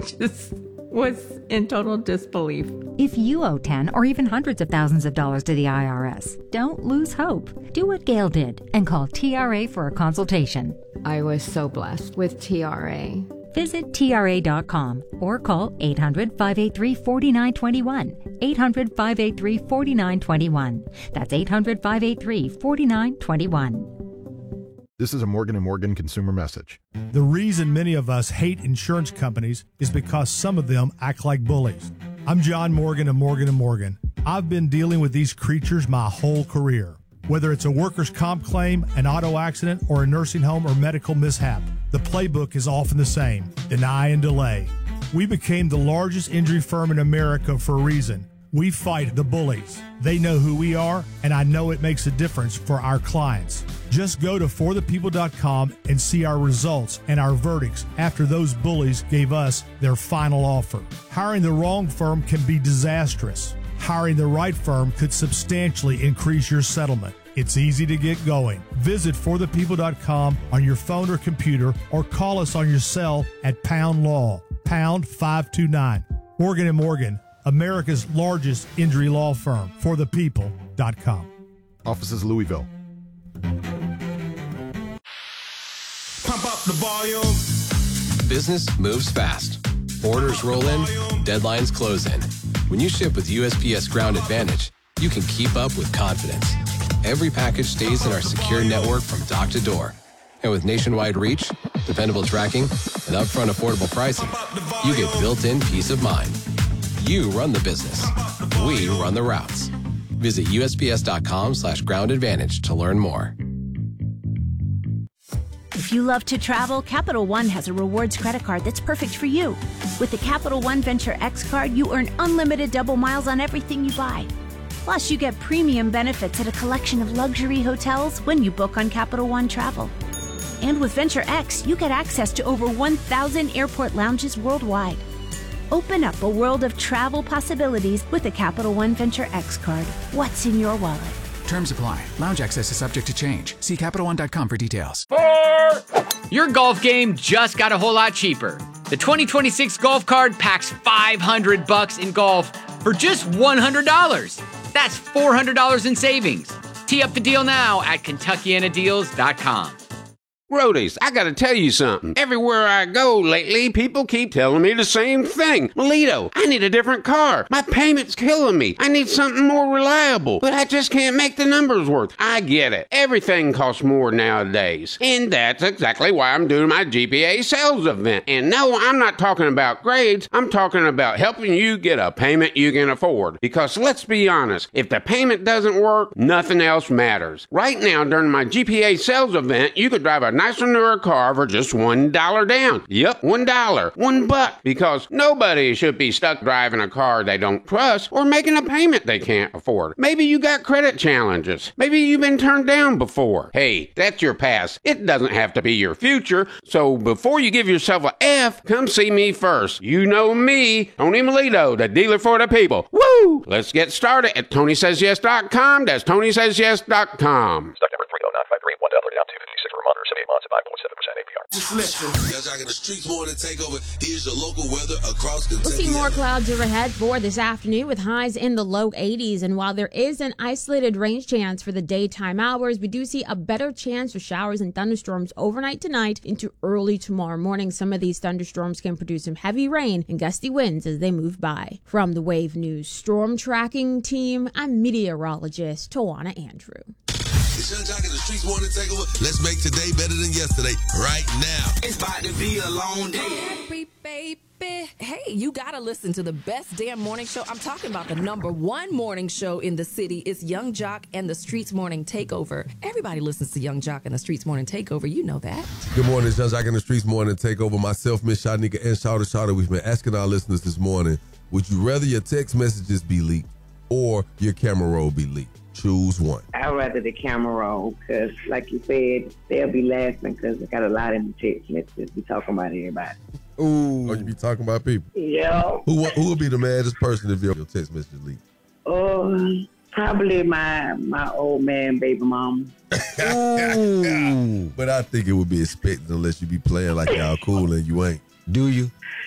just was in total disbelief. If you owe 10 or even hundreds of thousands of dollars to the IRS, don't lose hope. Do what Gail did and call TRA for a consultation. I was so blessed with TRA. Visit TRA.com or call 800-583-4921. 800-583-4921. That's 800-583-4921. This is a Morgan & Morgan consumer message. The reason many of us hate insurance companies is because some of them act like bullies. I'm John Morgan of Morgan & Morgan. I've been dealing with these creatures my whole career. Whether it's a workers' comp claim, an auto accident, or a nursing home or medical mishap, the playbook is often the same: deny and delay. We became the largest injury firm in America for a reason. We fight the bullies. They know who we are, and I know it makes a difference for our clients. Just go to forthepeople.com and see our results and our verdicts after those bullies gave us their final offer. Hiring the wrong firm can be disastrous. Hiring the right firm could substantially increase your settlement. It's easy to get going. Visit forthepeople.com on your phone or computer, or call us on your cell at Pound Law, pound 529. Morgan & Morgan, America's largest injury law firm. forthepeople.com. Offices Louisville. Pump up the volume. Business moves fast. Orders roll in, deadlines close in. When you ship with USPS Ground Advantage, you can keep up with confidence. Every package stays in our secure network from dock to door. And with nationwide reach, dependable tracking, and upfront affordable pricing, you get built-in peace of mind. You run the business. We run the routes. Visit USPS.com/Ground Advantage to learn more. If you love to travel, Capital One has a rewards credit card that's perfect for you. With the Capital One Venture X card, you earn unlimited double miles on everything you buy. Plus, you get premium benefits at a collection of luxury hotels when you book on Capital One Travel. And with Venture X, you get access to over 1,000 airport lounges worldwide. Open up a world of travel possibilities with the Capital One Venture X card. What's in your wallet? Terms apply. Lounge access is subject to change. See CapitalOne.com for details. Your golf game just got a whole lot cheaper. The 2026 Golf Card packs $500 in golf for just $100. That's $400 in savings. Tee up the deal now at KentuckianaDeals.com. Roadies, I gotta tell you something. Everywhere I go lately, people keep telling me the same thing. Melito, I need a different car. My payment's killing me. I need something more reliable, but I just can't make the numbers work. I get it. Everything costs more nowadays. And that's exactly why I'm doing my GPA sales event. And no, I'm not talking about grades. I'm talking about helping you get a payment you can afford. Because let's be honest, if the payment doesn't work, nothing else matters. Right now, during my GPA sales event, you could drive a nicer, newer car for just $1 down. Yep, $1. $1. Because nobody should be stuck driving a car they don't trust or making a payment they can't afford. Maybe you got credit challenges. Maybe you've been turned down before. Hey, that's your past. It doesn't have to be your future. So before you give yourself a F, come see me first. You know me, Tony Melito, the dealer for the people. Woo! Let's get started at TonySaysYes.com. That's TonySaysYes.com. Stock number 30953, $1 down, 256 for a month or 78 months at 5.7% APR. Just listen. Young Jock in the Streets Morning Takeover. Here's your local weather across Kentucky. We'll see more clouds overhead for this afternoon with highs in the low 80s. And while there is an isolated rain chance for the daytime hours, we do see a better chance for showers and thunderstorms overnight tonight into early tomorrow morning. Some of these thunderstorms can produce some heavy rain and gusty winds as they move by. From the Wave News Storm Tracking Team, I'm meteorologist Tawana Andrew. It's Young Jock in the Streets Morning Takeover. Let's make today better than yesterday right now. It's about to be a long day. Happy baby. Hey, you gotta listen to the best damn morning show. I'm talking about the #1 morning show in the city. It's Young Jock and the Streets Morning Takeover. Everybody listens to Young Jock and the Streets Morning Takeover. You know that. Good morning, it's Young Jock in the Streets Morning Takeover. Myself, Miss Shanika, and Shawty. We've been asking our listeners this morning, would you rather your text messages be leaked or your camera roll be leaked? Choose one. I'd rather the camera roll because, like you said, they'll be laughing because they got a lot in the text messages. Be talking about everybody. Ooh. Oh, you be talking about people? Yeah. Who would be the maddest person if your text message leaked? Probably my old man baby mama. But I think it would be expected unless you be playing like y'all cool and you ain't. Do you?